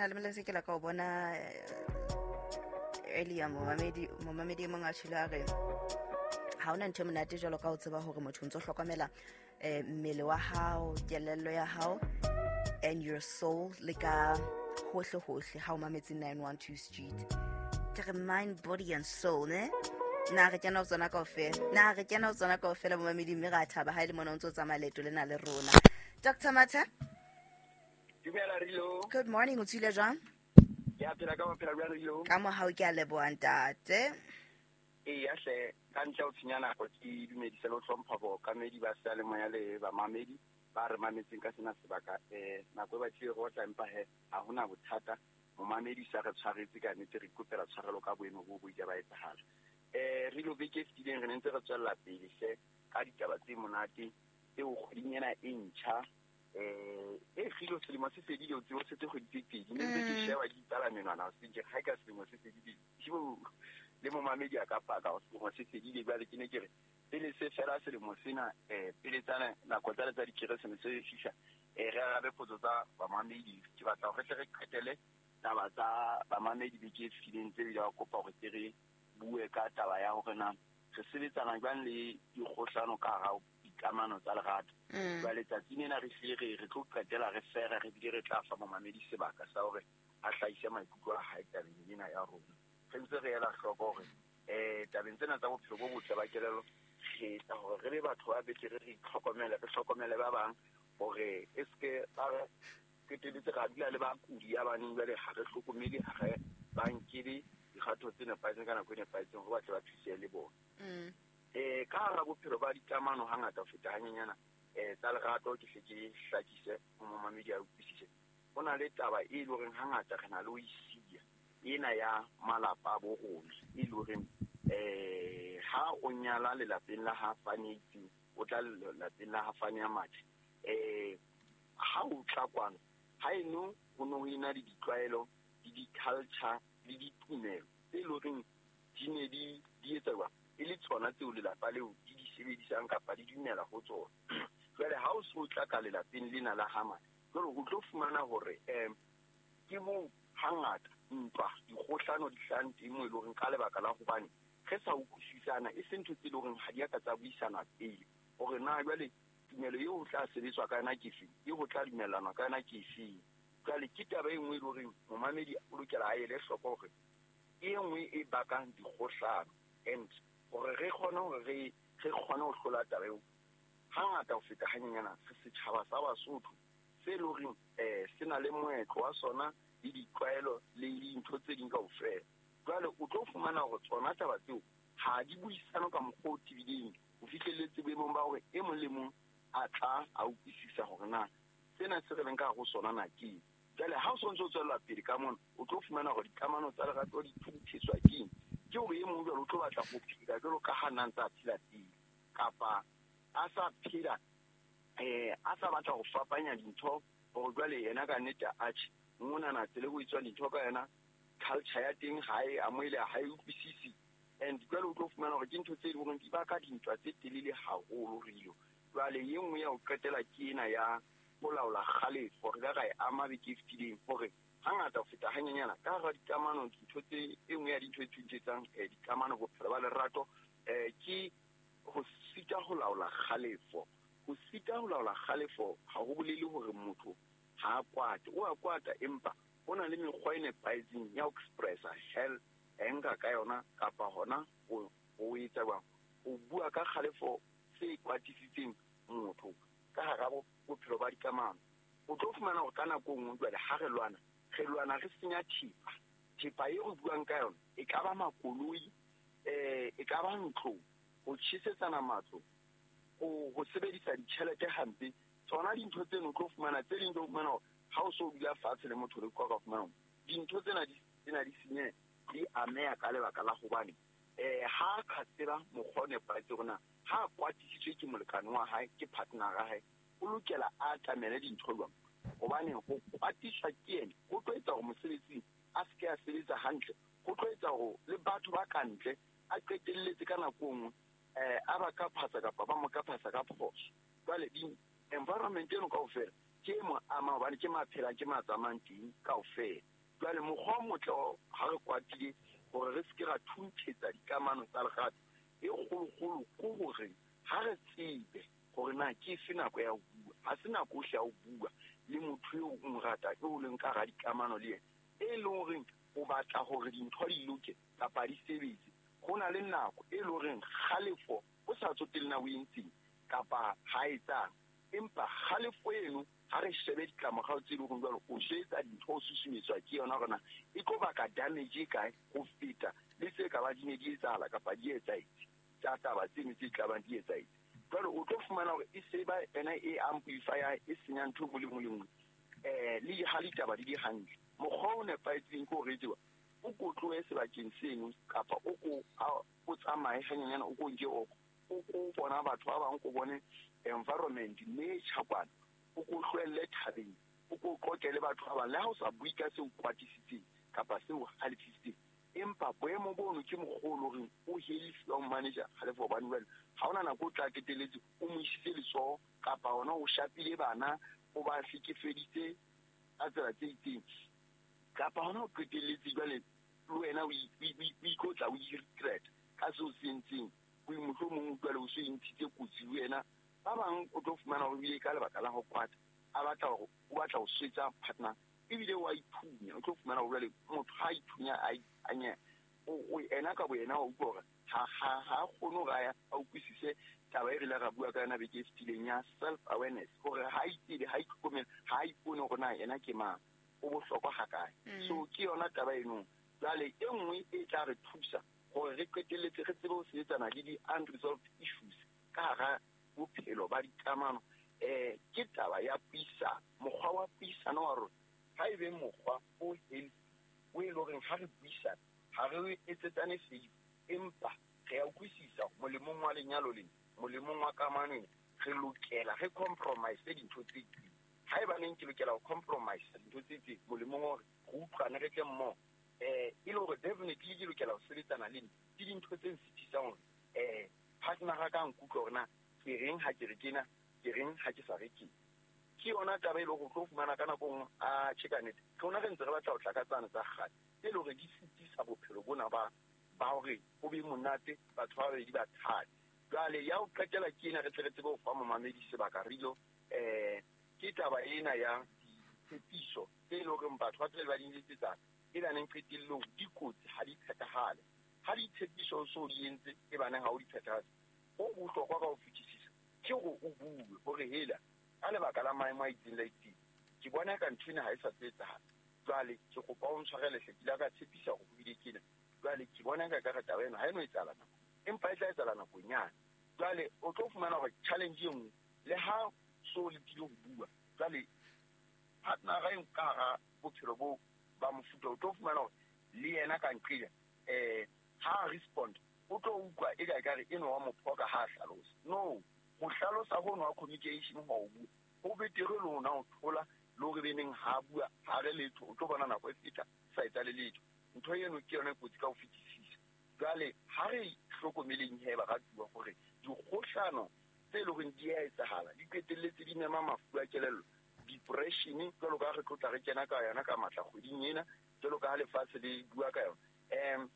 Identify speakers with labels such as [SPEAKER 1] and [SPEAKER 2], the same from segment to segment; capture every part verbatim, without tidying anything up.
[SPEAKER 1] na le mele se ke la ka bona earlier mo mamedi mo mamedi mo ngashila re ha ona ntho monate jalo ka o tseba hore motho ntse hlokomela eh mmele wa hao kelello ya hao and your soul le ka hohle hohle ha o mametse nine one two street ke mind body and soul ne na re tsena o tsona ka ofela na re tsena o tsona ka ofela mo mamedi mme ga thaba ha ile mona o ntse o tsamaya leto le na le rona. Doctor Matha,
[SPEAKER 2] dumela Rilo.
[SPEAKER 1] Good morning, o tsile jang?
[SPEAKER 2] Ya phela ka phela bja Rilo.
[SPEAKER 1] Ka mo ha o ke a leboa ntate.
[SPEAKER 2] E ya hle ka ntse o tsinyana go ke dumedisa lo hlompha bo ka medi ba sa le moya le ba mamedi ba re mametseng ka sena sebaka eh nako ba tshire go tla mpa he ha hona bothata mo mamedi sa re tshwaretse ka nete re kopela tshwarelo ka boemo bo bo ja ba etsagala. Eh Rilo be ke ftileng re ntse re tswella pele se ka ditaba tse monate e o kgodinyana e ntšha eh e filo selemo se se dilo tse o se go ditete di ntse di sheba di tsala menwana se je ga ka selemo se se di tshimo le mo mamedi a ka paka o se go se se di ba le kene kere pele se fela selemo sena eh pele tsana la kotla tsa di kire se se shisha e re ga be potso tsa ba mamedi ke batla go re kgetele taba tsa ba mamedi be ke fileng tse di ba kopa go tere bue ka taba ya gore na se sebetsana jwang le dikgohlano ka ga kamano tsa lerato ba le tsatsing ena re file re re tlo qetela re fera re bile re tla fa mamedi sebaka sa hore a hlaise maikutlo a hae tabeng ena ya rona re ntse re ela hloko hore eh tabeng tsena tsa bophelo bo botle ba kelelo re tla hore re le batho ba betse re itlhokomele re hlokomele ba bang hore eske ba ke tebetse ga dila le ba kudi ya baneng ba le ga re hlokomedi ga re bankele dikgato tsena pa tsena kana go ne pa tsena go batla ba thuse le bona eh ka ga bophelo ba dikamano hangata o feta hanyenyana eh tsa lerato ke se ke hlakise mo mamedi a upisise bona le taba e le gore hangata re na le o isiya ena ya malapa bo rona e le gore eh ha o nyala le lapeng la ha fanetse o tla le lapeng la ha fane ya mathe eh ha o tla kwana ha eno go no ina di ditlwaelo di di culture le ditumelo e le gore di ne di di etsa ba e le tsona tse o le lapa leo di di sebedisang kapa di dumela go tsona jwale ha o se o tla ka le lapeng lena la hama jwale go tlo fumana hore um ke mo hangata ntwa dikgohlano di hlantse mo e le gore ka lebaka la go bane ge sa utlwisisana e se ntho tse le gore ga di a ka tsa buisana pele gore na jwale tumelo eo o tla sebetswa ka yona ke fe e go tla dumellanwa ka yona ke fe jwale ke taba e nngwe e le gore momamedi o lokela a ele hloko gore e nngwe e bakang dikgohlano and gore re kgone gore re re kgone go hlola taba eo hangata go feta hanyenyana se setšhaba sa Basotho se le gore eh se na le moetlo wa sona le ditlwaelo le dintho tse ding kaofela jwale o tlo fumana gore tsona taba tseo ha di buisana ka mokgwa o tibileng o fihlelletse boemong ba gore e mong le mong a tla a utlwisisa gore na sena se re leng ka go sona na ke jwale ha o sontse o tswela pele ka mona o tlo fumana gore dikamano tsa lerato di thunthiswa keng ke gore e mongwe o tlo batla go phela jalo ka ga nna ntse a phela teng kapa a sa phela eh a sa batla go fapanya dintho gore jwale yena ka nnete a tshi mona na tsele go itswa dintho ka yena culture ya teng ha e amoile ha e utlwisisi and jwale o tlo fumana gore dintho tse di gore di baka dintwa tse telele haholo Rilo jwale ye nngwe ya o qetela ke ena ya go laola kgalefo re ga e ama be ke ftileng gore hangata go feta hanyenyana ka ga dikamano dintho tse e nngwe ya dintho tse thuntetsang eh dikamano bophelo ba lerato eh ke go sita go laola kgalefo go sita go laola kgalefo ha go bolele gore motho ha a kwata o a kwata empa ona le mekgwa e nepahetseng ya expressa hell enga ka yona kapa hona go go etsa ba go bua ka kgalefo se kwatisitseng motho ka ga bophelo ba dikamano o tlo fumana go kana go ngwe jwale ha re lwana re lwana re senya thipa thipa e go buang ka yona e ka ba makoloi eh e ka ba ntlo go tshitsetsana matlo go go sebedisa ditšhelete hampe tsona dintho tseno tlo fumana tse ding tlo fumana ha o so dula fatshe le motho le kwa ka fumana dintho tsena di tsena di senye di amea ka lebaka la go bane eh ha ka tsela mogone pa tsona ha kwatisitswe ke molekane wa hae ke partner ga hae o lokela a tamele dintho lwa go bane go kwatiswa ke ene go tlo etsa go mosebetsi a se ke a sebetsa hantle go tlo etsa go le batho ba ka ntle a qetelletse ka nako nngwe eh a ba ka phatsa ka ba mo ka phatsa ka phoso jwale di environment eno kaofela ke mo ama bane ke maphela ke matsamanting kaofela jwale mokgwa o motle ha re kwatile gore re seke ra thunthetsa dikamano tsa lerato e kgolokgolo ko gore ha re tsebe gore na ke efe nako ya ho bua ha se nako ohle ya ho bua le motho eo o mo rata e o leng ka hara dikamano le ena e leng gore o batla gore dintho di loke kapa di sebetse go na le nako e leng gore kgalefo o sa tsotele na o entseng kapa ha etsang empa kgalefo eno ha re shebe ditlamorao tse leng jalo o shetsa dintho o susumetswa ke yona gona e tlo baka damage e kae go feta le se ka ba di ne di etsala kapa di etsaetse tsa taba tseno tse tla ba di etsaetse jalo o tlo fumana gore e se ba ena e amplify e senya ntho mo le mo le nngwe eh le ha ditaba di di hantle mokgwa o nepaetseng ko retsiwa o go tloe sebakeng seno kapa o go o tsamaye hanyana o go nje o o go bona batho ba bang go bone environment ne tshakwana o go hlwelle thabeng o go qokele batho ba bang le ha o sa bui ka se o kwatisitseng kapa se o halefisitseng empa boemo bono ke mogolo re o helisi o manager halefo ba nwele ha ona nako tla keteletse o mo isitse letso kapa ona o shapile bana o ba fikefeditse a tsela tse itseng kapa ona o keteletse jwale le wena o ikotla o regret ka se o sentseng o imotlo mongwe jwale o se intshitse kotsi le wena ba bang o tlo fumana go bile ka lebaka la go kwata a batla go o batla go swetsa partner ebile wa ithunya o tlo fumana go jwale motho ha ithunya a anya o ena ka bo ena o bua ha ha ha gono ga ya a ukwisise taba e re la ga bua ka yona be ke stileng ya self awareness gore ha itile ha itlhokomela ha ipone gona ena ke mang o bohlokwa ga kae so ke yona taba eno jale e nngwe e tla re thusa gore re qeteletse re tsebe go sebetsana le di unresolved issues ka ga bophelo ba dikamano eh ke taba ya puisano mokgwa wa puisano wa rona ha e be mokgwa o healthy o e leng ha re puisana ha re etsetsane sedi empa re a utlwisisa molemong wa lenyalo le molemong wa kamano re lokela re compromise dintho tse ding ha e ba neng ke lokela go compromise dintho tse ding molemong wa go utlwana re tle mmo eh e le gore definitely ke lokela go sebetsana le di dintho tse nsitisang eh partner ga ka nkutlo rena ke reng ha ke re kena ke reng ha ke sa re ke ke yona taba e le go tlo fumana kana go a chekanete ke ona re ntse re batla go tlakatsana tsa gale e le gore di sitisa bophelo bona ba ba gore o be monate batho ba be di ba thadi jale ya o qetela ke ena re tle re tsebe go fa momamedi sebaka rilo eh ke taba ena ya ditshepiso e le gore batho ba tle ba di ntsetsa e ba neng qetillo di kotsi ha di phetagale ha di tshepiso so di entse e ba neng ha o di phetagale o bohlokwa ka ho fetisisa ke go o bue gore hela a le baka la maemo a itseng la itseng ke bona ka nthwena ha e sa tsetsa jwale ke go pa o ntshwarele hlekile ka tshepisa go buile kena jwale ke bona ka ka taba eno ha eno e tsala nako empa e tla e tsala nako nyana jwale o tlo fumana gore challenge e nngwe le ha so le tile go bua jwale partner ga e ka ga bophelo bo ba mofuta o tlo fumana gore le yena ka nqila eh ha respond o tlo utlwa e ka ka re eno wa mophoka ha hlalosa no go hlalosa go no wa communication go o bua go betere lona o thola lo re beneng ha bua ha re letho o tlo bona nako e feta sa etsa le letho ntho eno ke yona kotsi ka go fetisisa jwale ha re hlokomeleng heba ga bua gore dikgohlano tse le go di a etsahala di qetelletse di nema mafu a kelello depression jalo ka re tlotla re kena ka yona ka matla kgweding ena jalo ka lefatshe le bua ka yona em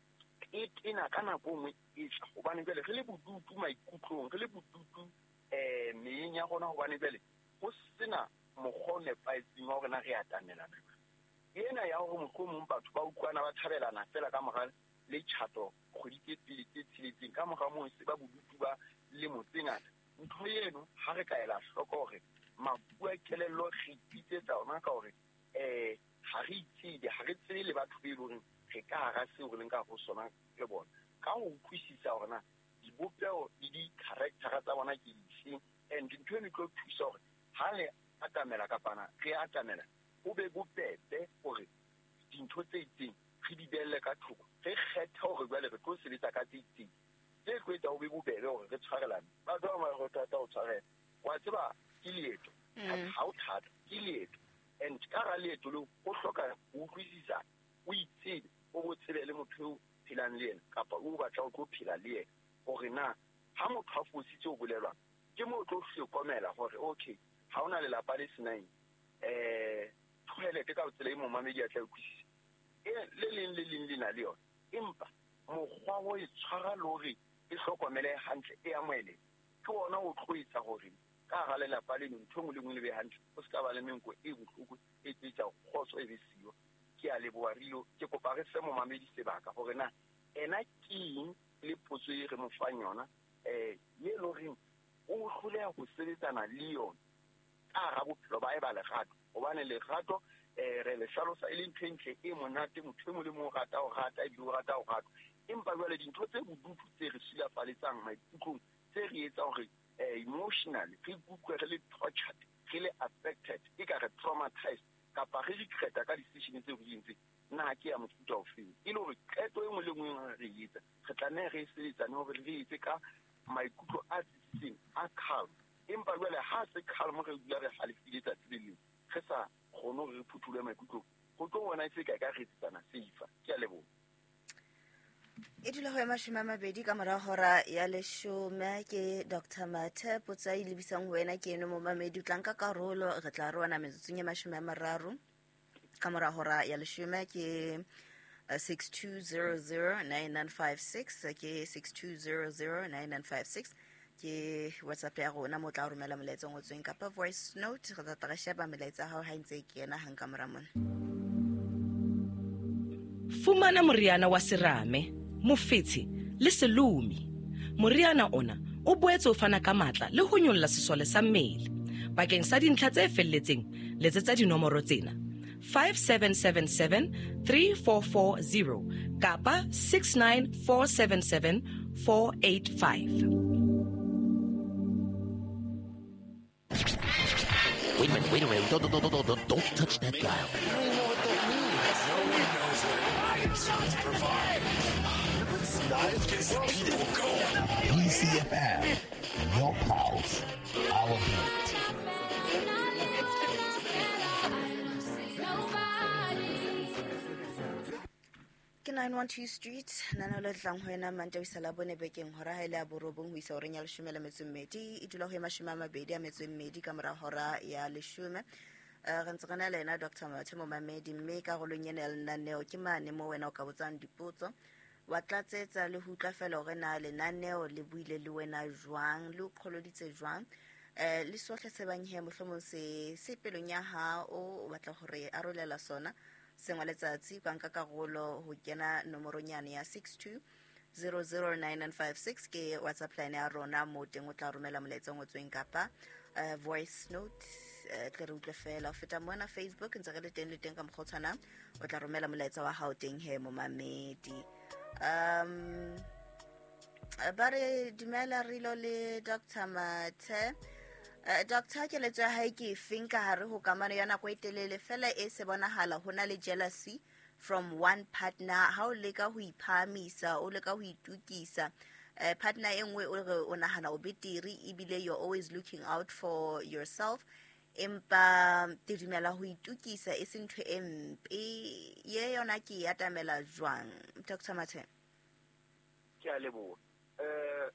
[SPEAKER 2] e ina kana go mo e tla go bane bele re le bodutu maikutlong re le bodutu eh menya gona go bane bele go sena mogone paitseng wa rena re atamelana ena ya go mohlomong batho ba utlwana ba thabelana fela ka mogale le chato go di ke pele tse tshiletseng ka moga mo se ba bodutu ba le motsengana ntho eno ha re ka ela hloko gore mabua kelello khititse tsa ona ka gore eh ha re itsile ha re tsele le batho be loreng re ka ga se go leng ka go sona le bona ka go utlwisisa gona dibopeo le di character tsa bona ke ditse and ntho e tlo thusa gore ha le atamela ka pana re atamela o be bopete gore dintho tse itseng re di belle ka thoko re kgetha gore jwale re tlo sebetsa ka tse itseng tse tlo etsa o be bobebe gore re tshwarelane ba tlo ma go tata o tshwarela wa tseba ke leeto ha o thata ke leeto and ka ga leeto le o hloka o utlwisisa o itsebe o go tsebe le motho o phelang le ena kapa o batla o tlo phela le ena gore na ha motho a fositse o bolelwa ke mo tlo hlokomela gore okay ha ona le lapa le senang eh tshwele tjhelete ka tsela e momamedi a tla utlwisisa e le leng le leng le na le yona empa mokgwa o e tshwara le hore e hlokomele hantle e amohele ke ona o tloetsa hore ka ga lelapa le ntho ngwe le ngwe le be hantle o se ka ba le menko e botlhoko e tsetsa kgotso e be siyo ke a leboa rilo ke kopa re se momamedi sebaka hore na ena keng le potso e re mo fang yona eh ye lo reng o hloleha go sebetsana le yona ka ga bophelo ba e ba legato obane legato eh re le hlalosa e le ntwentle e monate motho mo le mo rata o rata e di o rata o rata empa jwale dintho tse bodutu tse re silafaletsang maikutlong tse re etsa hore emotionally re ikutlwe re le tortured re le affected e ka re traumatized kapa re regret ka decision tse re dintse nna ke ya mofuta o feng e le hore qeto e nngwe le nngwe re etsa re tlameha re sebetsane hore re etse ka maikutlo a tsitsitseng a calm empa jwale ha se calm re dula re halefile tsatsi le leng re sa kgone hore re phuthule maikutlo go tlo bona e se ka ka re etsana safe ke a leboha
[SPEAKER 1] e dula go ya mashome a mabedi ka mora hora ya leshome ke Doctor Mathe potsa e lebisang wena ke eno mo mamedi tlanka karolo re tla re wana metsotsong ya mashome a mararo ka mora hora ya leshome ke six two zero zero nine nine five six ke six two zero zero nine nine five six ke WhatsApp ya rona mo tla romela molaetsa ngotsweng kapa voice note re tla tla sheba melaetsa ha ha ntse ke ena hang ka mora mona
[SPEAKER 3] fumana moriana wa serame mofetshe le selumi moriana ona o boetse o fana ka matla le ho nyolla sesole sa mmele bakeng sa dintlha tse felletseng letsetsa dinomoro tsena five seven seven seven three four four zero kapa six nine four seven seven four eight five.
[SPEAKER 4] Wait a minute, wait a minute. Don't, don't, don't, don't, don't touch that dial.
[SPEAKER 5] You know what that means. No one knows it. Riot Sounds provide. Live gets people go.
[SPEAKER 4] P C F M, your pulse, our beat.
[SPEAKER 1] ke nine one two Street nana le tlang ho ena mante o sala bone bekeng hora ha ile a borobong ho isa o renya leshome la metsemmedi e dula ho mashome a mabedi a metsemmedi ka mora hora ya leshome re ntse rena le ena Doctor Mathe mo mamedi mme ka go lonyene le naneo ke mane mo wena o ka botsang dipotso wa tlatsetsa le ho utlafela hore na le naneo le buile le wena jwang le o kgoloditse jwang eh le sohle se banghe mohlomong se se pelong ya ha o batla hore a rolela sona sengwa letsatsi ka nka karolo ho kena nomoronyane ya six two zero zero nine nine five six ke WhatsApp line ya rona mo teng o tla romela molaetsa ngotsweng kapa uh, voice note uh, tle re utlwe fela o feta mona Facebook ntse re le teng le teng ka mokgotshana o tla romela molaetsa wa hao teng he mo mamedi um ba re dumela rilo le Doctor Mathe Uh, Doctor ke letso ya hae ke feng ka hare ho kamano ya nako e telele fela e se bonahala hona le jealousy from one partner ha o leka ho iphamisa o leka ho itukisa uh, partner e nngwe o re o nahana o betiri ibile you're always looking out for yourself empa te dumela ho itukisa e se ntho e mpe ye yona ke ya tamela jwang Doctor Mathe
[SPEAKER 2] ke a leboha eh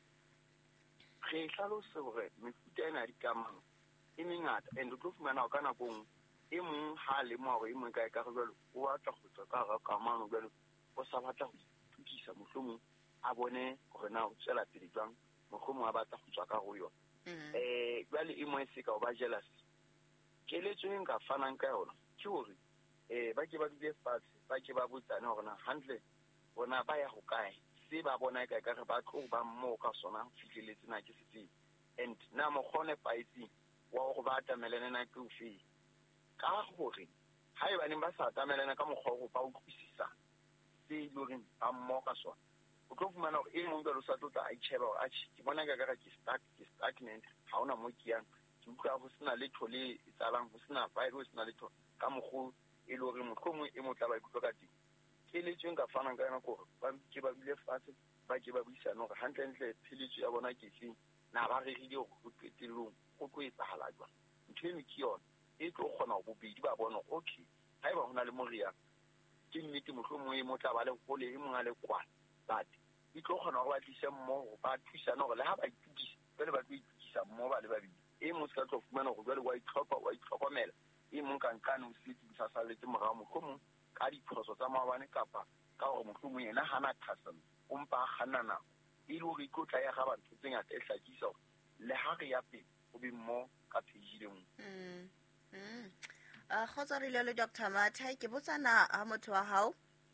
[SPEAKER 2] re hlalose hore mefuta ena di kamano e mengata and o tlo fumana ka nakong e mong ha le mo hore e mong ka e ka re jwalo o batla go tswa ka ga kamano jwalo o sa batla go itukisa mohlomong a bone hore na o tsela pele jwang mohlomong a batla go tswa ka go yona eh jwale e mo e se ka o ba jealous ke letso e nka fanang ka yona ke hore eh ba ke ba dile fatshe ba ke ba botsana hore na handle bona ba ya ho kae se ba bona ka ka re ba tlo ba mo ka sona fitlheletse na ke setse and na mo khone paisi wa go ba tamelana na ke o fe ka gore ha e ba ne ba sa tamelana ka mogho go ba utlwisisa se loreng ba mo ka sona o tlo fumana e mong ka lo sa tota a itsheba a ke bona ka ka ke stuck ke stagnant ha ona mo ke yang ke utlwa go sena le thole e tsalang go sena ba go sena le thole ka mogho e lo re mohlomong e motla ba ikutlo ka teng ke le tseng ka fana ka yona gore ba ke ba bile fatshe ba ke ba buisana gore hantle ntle philetso ya bona ke seng na ba re rile go tlotelong go tlo etsahala jwa ntho e ke yona e tlo kgona go bobedi ba bona okay ha e ba hona le moria ke nnete mohlomong e motla ba le gole e mongale le kwa but e tlo kgona go ba tlisa mmogo ba thusana gore le ha ba itukisa pele ba tlo itukisa mmogo ba le babedi e mo se ka tlo fumana go jwale wa itlhopha wa itlhokomela e mong ka nkane o se di sa saletse morao mohlomong ka diphoso tsa maobane kapa ka hore mohlomong yena hana thasana o mpa kganna nako e le hore ikotla ya ga batho tse ngata e hlakisa hore le ha re ya pele o be mo ka page le nngwe.
[SPEAKER 1] Mm. Mm. Uh, kgotsorile le Doctor Matha, ke botsana ha motho wa hao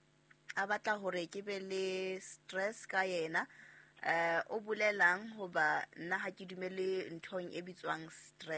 [SPEAKER 1] a batla hore ke be le stress ka yena uh, o bolelang hoba nna ha ke dumele nthong e bitswang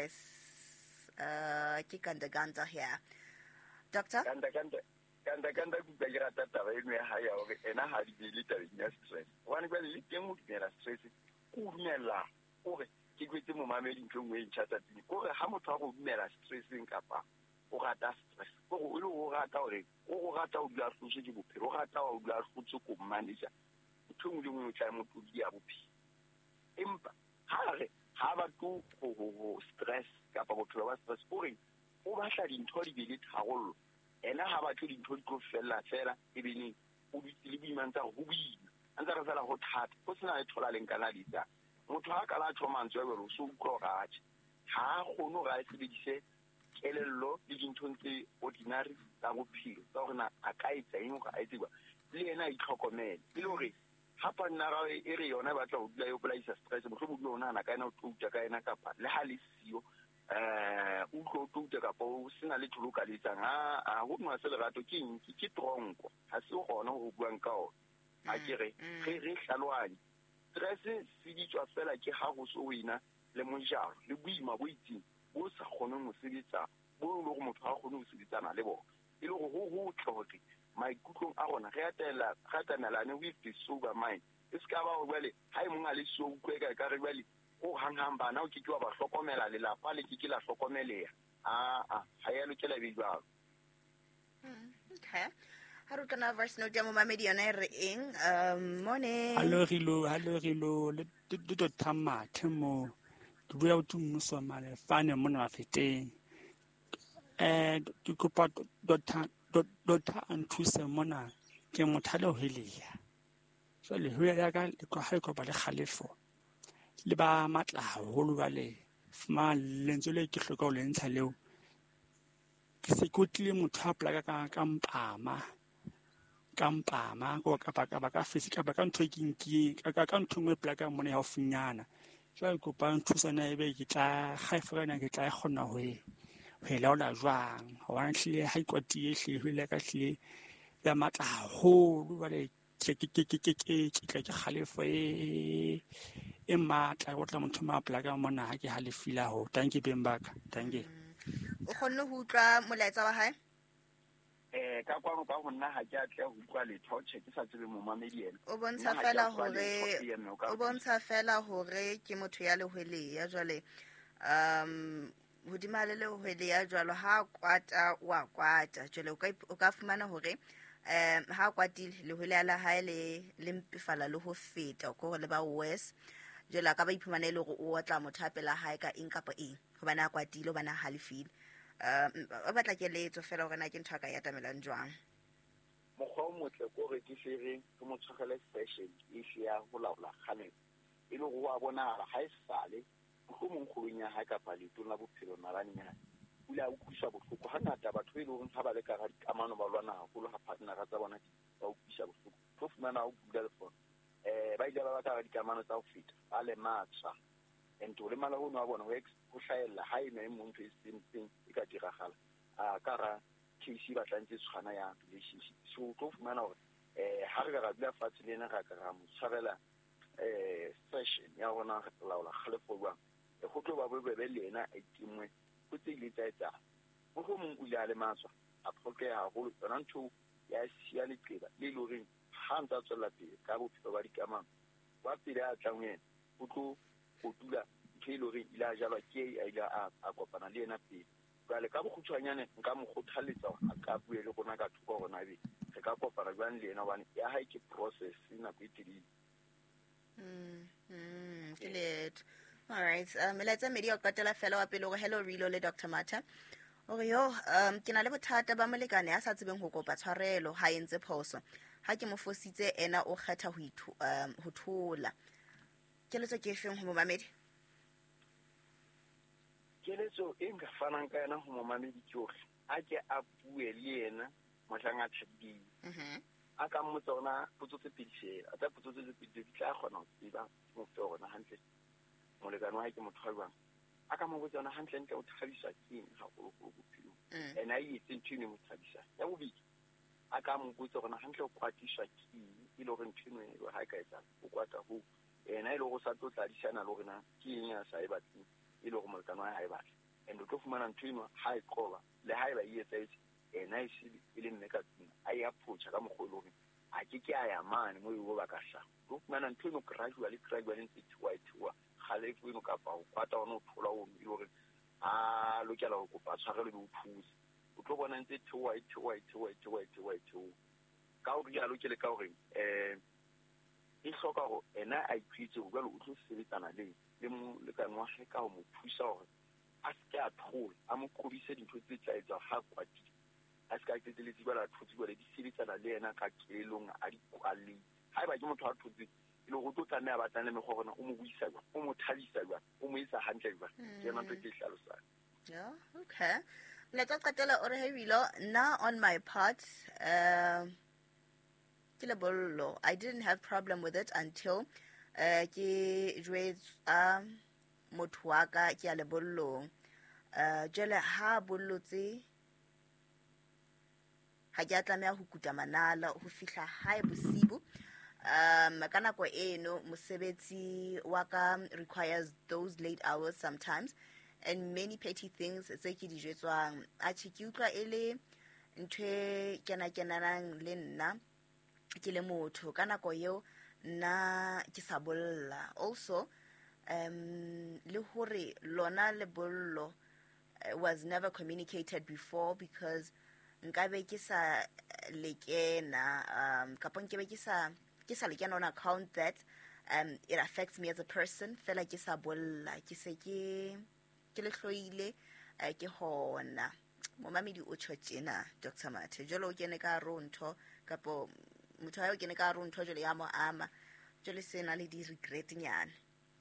[SPEAKER 1] stress uh, ke ganda ganda here. Doctor?
[SPEAKER 2] Ganda ganda ganda ganda ku ba jira tata ba eno ya ha ya hore ena ha di le tabeng ya stress. Hobane ba le teng mo dumela stress o dumela hore ke kwetse mo mamedi ntho ngwe e tshata tini hore ha motho a go dumela stressing kapa o rata stress gore o le o rata hore o rata o dula hlotse ke bophelo o rata o dula hlotse ko manager ntho ngwe le ngwe o tla mo tudi ya bophelo empa ha re ha ba tu go stress kapa bophelo ba stress gore o batla dintho di bele tharollo ena ha ba tlo dintho di tlo fella fela e bene o di le boimantsa go boima antsa re fela go thata go sena le thola leng kana ditsa motho ha kala thomantswe ba lo so utlwa ga ha gono ga se bedise kelello le dintho tse ordinary tsa bophelo tsa gore na a ka etsa eng go a etsa le ena e tlhokomele e le gore ha pa nna ga e re yona ba tla go dula yo polaisa stress mo go bula ona na ka ena o tlouta ka ena kapa le ha le sio eh o tlo tlouta kapa o sena le thulo ka letsang ha a go nwa se le rato ke eng ke tronko ha se gona go buang ka ona a kere re re hlalwane stress se di tswa fela ke ha go so wena le mojaro le boima bo itseng bo sa kgone mo sebetsa bo le go motho a kgone go sebetsana le bona e le go go tlhoke maikutlong a rona re atela kgatamelane with the sober mind e ska ba go bale ha e mong a le so ukwe ka ka re bale o hanghang bana o ke ke wa ba hlokomela le lapa le ke ke la hlokomelea a a ha ya lokela be jwalo.
[SPEAKER 1] Okay. Ha re kana verse no demo mamedi yona re eng um morning
[SPEAKER 6] hallo rilo hallo rilo le do Matha mo ke bua o tumuso male fane mona wa feteng eh ke kopa Doctor Doctor Anthuse mona ke mothale ho helia so le ho ya ka le ko ha ko ba le khalefo le ba matla haholo ba le fma lentswe le ke hloka ho le ntsha leo ke se kotlile motho a plaka ka kampama kampama go ka baka baka fisi ka baka ntho e kinki ka ka ntho ngwe plaka mona ya ofinyana jwa go pa nthusa na ebe ke tla khaifela na ke tla khona ho e ho laola jwang ho wa hlile ha ikwatie hle ho le ka hle ya matla haholo ba le ke ke ke ke ke ke ke ke khalefo e e matla go tla motho ma plaka mona ha ke ha le fila ho tanki bembaka tanki
[SPEAKER 1] o khonne ho utlwa molaetsa wa hae
[SPEAKER 2] eh ka kwa ka go nna ha ke atle ho utlwa le thoche ke sa tsebe mo mamedi ena
[SPEAKER 1] o bontsha fela hore o bontsha fela hore ke motho ya lehwele ya jwale um hodima le lehwele ya jwalo ha kwata wa kwata jwale o ka o ka fumana hore um ha kwatile lehwele la hae le lempefala le ho feta go le ba worse jwale ka ba iphumana ile gore o tla mothapela hae ka eng kapa eng hobana kwatile bana halefile um o batla ke letso fela gore na ke ntho ka ya tamelang jwang
[SPEAKER 2] mokgwa o motle go re ke sere ke motshogele fashion e se ya go laola kgale e le go wa bona ha e sale go mong kgolong ya ha ka pa le tona bophelo na ba nya ula o kusa bohloko ha ngata batho e le go ha ba le ka ga dikamano ba lwana haholo ha partner ga tsa bona ba o kusa bohloko go fumana o bula le phone eh ba ile ba ba ka ga dikamano tsa o feta ba le matsa ento le mala ho no bona go hlaela ha e me motho e senteng e ka diragala a ka ra case ba tlantse tshwana ya relationship so go fumana hore eh ha re ga bula fatshe le ena ga ka ra mo tshwarela eh session ya bona ga laola khalefo bua e go tlo ba bobebe le ena e timwe go tsile tsa etsa go go mong ula le matswa a phoke ha go tsona ntho ya sia le qeba le loreng ha ntsa tswela pele ka bophelo ba dikamano wa pele a tlangwe go tlo go dula ke loreng ila jalwa ke a ila a kopana le ena pele le ka bogutshwanyane nka mo kgothaletsa a ka bue le gona ka thuka gona be re ka kopana jwang le ena bane ya ha ke process ina go itile
[SPEAKER 1] mm mm kelet all right um let's media o katela fela wa pele go hello Rilo le Doctor Matha o yo um ke na le bothata ba molekane a sa tsebeng go kopa tshwarelo ha entse phoso ha ke mo fositse ena o kgetha ho ithu um ho thola ke letso ke feng ho mo mamedi
[SPEAKER 2] keletso e nka fanang ka yena ho momamedi ke hore a ke a bue le yena mohlang a thabile
[SPEAKER 1] Mhm.
[SPEAKER 2] a ka mmotsa ona potso tse pedi fela a tsa potso tse pedi di tla kgona ho tseba mo fe ona hantle molekane wa hae ke motho wa jwang a ka mo botsa ona hantle ntle o thabiswa ke eng haholo go bophelo
[SPEAKER 1] Mm.
[SPEAKER 2] ena e etse ntho e ne mo thabisa ya bobedi a ka mo botsa ona hantle o kwatiswa ke eng e le hore ntho eno e ha e ka etsa o kwata ho ena e le go sa tlo tladisana le hore na ke eng ya sa e batleng e le go molekane wa hae batla and o tlo fumana ntho eno ha e qoba le ha e ba e etsa etse ena e se e le nne ka tsina a ya phutha ka mogolo hore a ke ke a ya mane mo yo ba ka sha o fumana ntho eno gradually gradually ntse twa twa khale fu eno ka pa o kwata ona o thola o ile hore a lokela go kopa tshwarelo le o thusa o tlo bona ntse twa twa twa twa twa twa ka o ya lokele ka hore eh e hloka go ena a iphitse go balo o tlo sebetsana le le mo le ka nwa he ka o mo thusa hore a se ka thola a mo kobise dintho tse tla etsa ha kwati a se ka tseteletse ba la thutsi ba le di sebetsana le ena ka kelong a di kwali ha ba ke motho a thutsi ile go totla ne a batla le mego gona o mo buisa ba o mo thabisa ba o mo isa hantle ba ke yona ntse ke hlalosa.
[SPEAKER 1] Yeah, okay. Let's qetela o re hebilo na on my part um ke le bollo. I didn't have problem with it until uh ke jwetsa motho wa ka ke a le bollong uh jele ha bollotse ha ke a tlameha ho kuta manala ho fihla hae bosibu um ka nako eno mosebetsi wa ka requires those late hours sometimes and many petty things tse ke di jwetswang a tshi ke utlwa ele ntwe kena kenanang le nna ke le motho ka nako eo nna ke sa bolla also um le hore lona le bollo uh, was never communicated before because nkabe ke sa lekena um kapo nkebe ke sa ke sa lekena on account that um it affects me as a person fela ke sa bolla ke se ke ke le hloile uh, ke hona momamedi o tshotjena Doctor Mathe jolo o kene ka ronto kapo motho ya o kene ka ronto jolo ya mo ama jolo sena le di regret nyana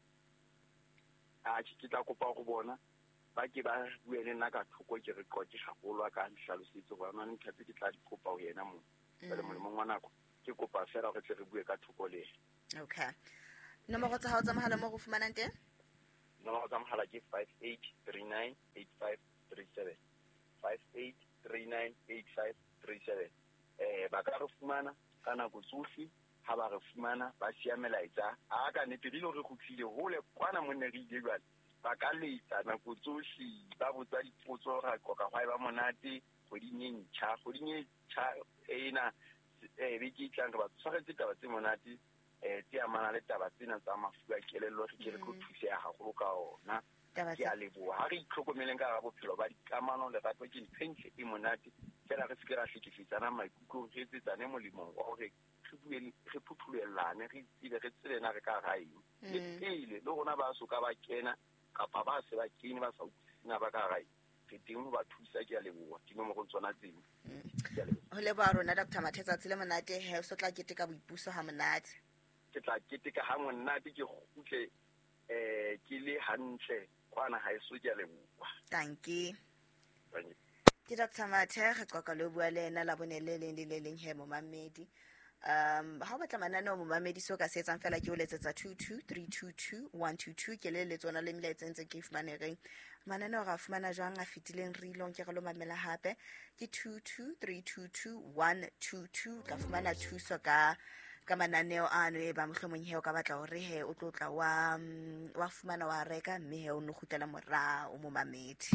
[SPEAKER 2] a ke tla kopa go bona ba ke ba buele nna ka thoko ke re qoke gagolo ka hlalosetso ba nna ntse ke tla di kopa ho yena mo le mo mo ngwanako ke kopa fela go tle re bue ka thoko le.
[SPEAKER 1] Okay, nomoro tsa hao tsa mohala mo go fumanang teng?
[SPEAKER 2] Nomoro tsa mohala ke five eight three nine eight five three seven five eight three nine eight five three seven. eh ba ka re fumana kana go tsofi ha ba re fumana ba siamela etsa a ka ne pele re khutlile hole kwana mo ne re ile jwale ba ka letsa na go tsofi ba botsa dipotso ra koka ga ba monate go di nyentsha go di nyentsha ena eh be ke tlang ba tshwaretse taba tse monate eh tse amana le taba tsena tsa mafu a kelello re ke re go thusa ya gagolo ka ona ke a leboha ha re itlhokomeleng ka ga bophelo ba dikamano le gape ke ntse e monate fela re se ke ra hlekefetsana maikutlo re tsetsane molemo wa hore re bue re phuthulelane re tsile re tselena re ka gae le pele le gona ba so ka ba kena kapa ba se ba kene ba sa utsina ba ka gae ke teng ba thusa ke a leboha ke mo go tsona tseng
[SPEAKER 1] ho le ba rona Doctor Mathe tsatsi le monate he so tla keteka boipuso ha monate
[SPEAKER 2] ke tla keteka ha monate ke khutle eh ke le hantle kwana ha iso ke a leboha.
[SPEAKER 1] Thank you.
[SPEAKER 2] Thank you.
[SPEAKER 1] Ke Doctor Mathe re qoqa le bua le ena la bonele le le leng he momamedi um ha o batla manano momamedi so ka se etsang fela ke o letsetsa two two three two two one two two ke le le tsona le mila etsentse ke fumanereng manano ga fumana jwang a fitileng re ilong ke re lo mamela hape ke two two three two two one two two ka fumana thuso ka ka mananeo ano e ba mohlomong he o ka batla hore he o tlotla wa wa fumana wa reka mme he o no khutela morao o momamedi.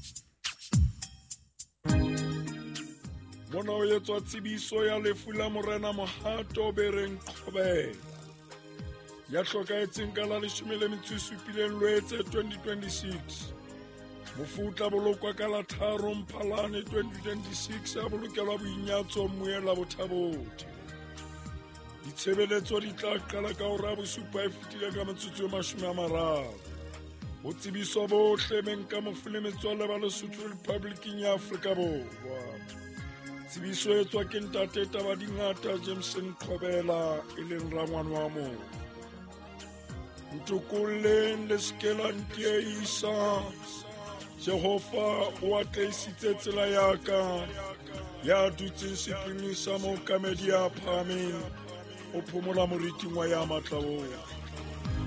[SPEAKER 7] Mona o etswa tsebiso ya lefu la morena Mohato bereng Qhobela ya hlokaetseng ka la leshome le metso e supileng Loetse twenty twenty-six. Mofutla bolokwa ka la tharo Mphalane twenty twenty-six a bolokelwa boinyatso Mmuela Bothabothe. Ditshebeletso di tla qala ka hora bosupa e fetile ka metsotso e mashome a mararo. Ho tsebiso bohle beng ka mofulemetso le ba Lesotho Republicing ya Afrika Borwa. Tsebiso e tswa ke ntate Tabadingata Jameson Qhobela e leng rangwane wa moo. Ntokolleng le skela ntiisa Jehova o atleisitse tsela ya ka ya dutseng sepini sa mookamedi ya phahameng o phomola moriting wa ya matla oo.